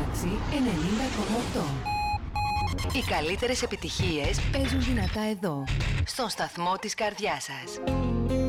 Galaxy 90,8. Οι καλύτερες επιτυχίες παίζουν δυνατά εδώ, στον σταθμό της καρδιάς σας.